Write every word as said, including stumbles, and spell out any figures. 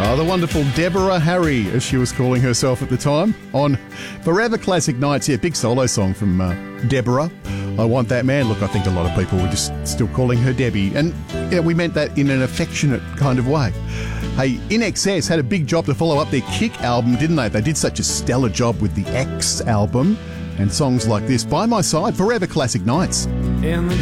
Oh, the wonderful Deborah Harry, as she was calling herself at the time, on Forever Classic Nights. Yeah, big solo song from uh, Deborah. I Want That Man. Look, I think a lot of people were just still calling her Debbie. And you know, we meant that in an affectionate kind of way. Hey, I N X S had a big job to follow up their Kick album, didn't they? They did such a stellar job with the X album and songs like this. By My Side, Forever Classic Nights. In the